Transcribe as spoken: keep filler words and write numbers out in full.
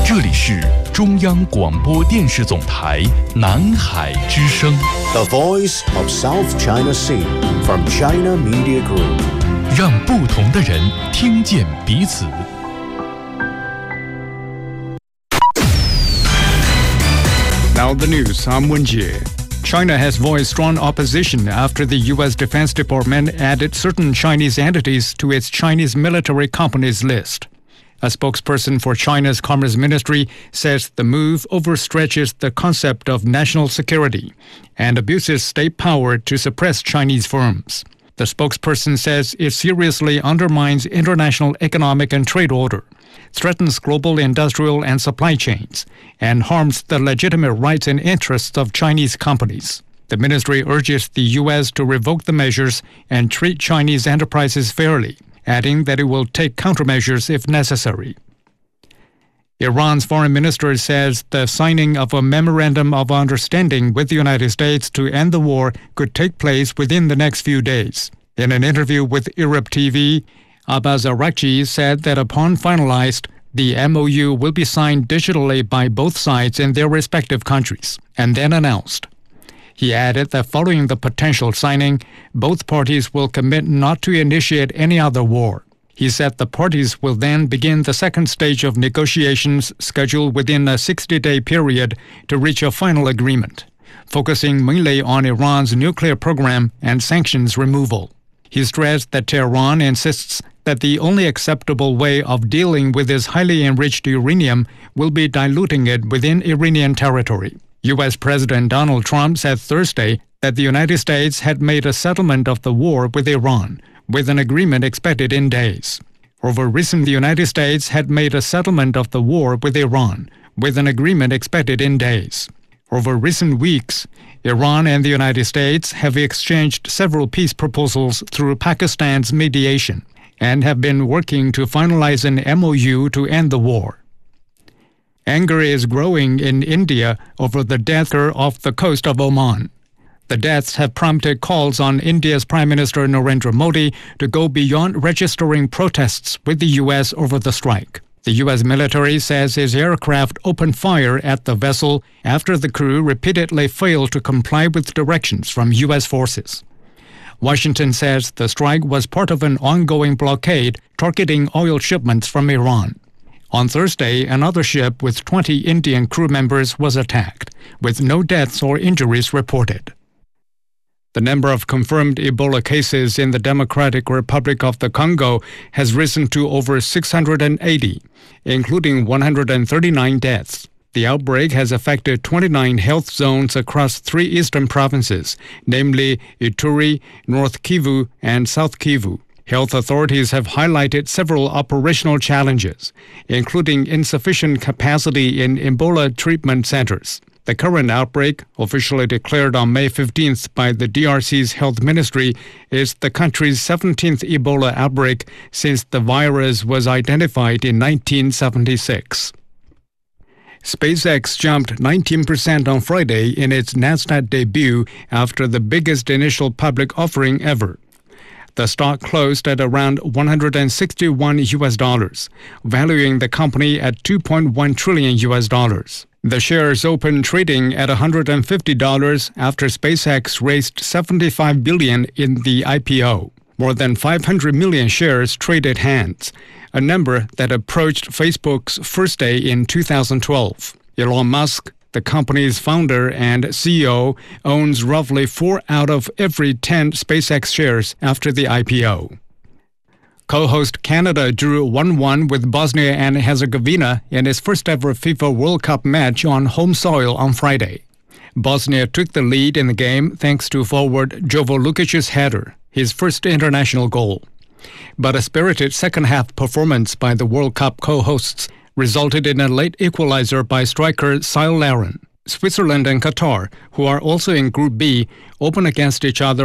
这里是中央广播电视总台南海之声 The Voice of South China Sea from China Media Group， 让不同的人听见彼此。 Now the news, I'm Wenjie. China has voiced strong opposition after the U S Defense Department added certain Chinese entities to its Chinese military companies list. A spokesperson for China's Commerce Ministry says the move overstretches the concept of national security and abuses state power to suppress Chinese firms. The spokesperson says it seriously undermines international economic and trade order, threatens global industrial and supply chains, and harms the legitimate rights and interests of Chinese companies. The ministry urges the U S to revoke the measures and treat Chinese enterprises fairly, adding that it will take countermeasures if necessary. Iran's foreign minister says the signing of a memorandum of understanding with the United States to end the war could take place within the next few days. In an interview with Arab T V, Abbas Araghchi said that upon finalized, the M O U will be signed digitally by both sides in their respective countries, and then announced. He added that following the potential signing, both parties will commit not to initiate any other war. He said the parties will then begin the second stage of negotiations scheduled within a sixty-day period to reach a final agreement, focusing mainly on Iran's nuclear program and sanctions removal. He stressed that Tehran insists that the only acceptable way of dealing with this highly enriched uranium will be diluting it within Iranian territory. U S President Donald Trump said Thursday that the United States had made a settlement of the war with Iran, with an agreement expected in days. Over recent, the United States had made a settlement of the war with Iran, with an agreement expected in days. Over recent weeks, Iran and the United States have exchanged several peace proposals through Pakistan's mediation and have been working to finalize an M O U to end the war. Anger is growing in India over the death off the coast of Oman. The deaths have prompted calls on India's Prime Minister Narendra Modi to go beyond registering protests with the U S over the strike. The U S military says its aircraft opened fire at the vessel after the crew repeatedly failed to comply with directions from U S forces. Washington says the strike was part of an ongoing blockade targeting oil shipments from Iran. On Thursday, another ship with twenty Indian crew members was attacked, with no deaths or injuries reported. The number of confirmed Ebola cases in the Democratic Republic of the Congo has risen to over six hundred eighty, including one hundred thirty-nine deaths. The outbreak has affected twenty-nine health zones across three eastern provinces, namely Ituri, North Kivu, and South Kivu. Health authorities have highlighted several operational challenges, including insufficient capacity in Ebola treatment centers. The current outbreak, officially declared on May fifteenth by the D R C's health ministry, is the country's seventeenth Ebola outbreak since the virus was identified in nineteen seventy-six. SpaceX jumped nineteen percent on Friday in its NASDAQ debut after the biggest initial public offering ever. The stock closed at around one hundred sixty-one U S dollars, valuing the company at two point one trillion U S dollars. The shares opened trading at one hundred fifty dollars after SpaceX raised seventy-five billion dollars in the I P O. More than five hundred million shares traded hands, a number that approached Facebook's first day in two thousand twelve. Elon Musk, the company's founder and C E O, owns roughly four out of every ten SpaceX shares after the I P O. Co-host Canada drew one one with Bosnia and Herzegovina in its first-ever FIFA World Cup match on home soil on Friday. Bosnia took the lead in the game thanks to forward Jovo Lukic's header, his first international goal. But a spirited second-half performance by the World Cup co-hosts resulted in a late equalizer by striker Cyle Larin. Switzerland and Qatar, who are also in Group B, open against each other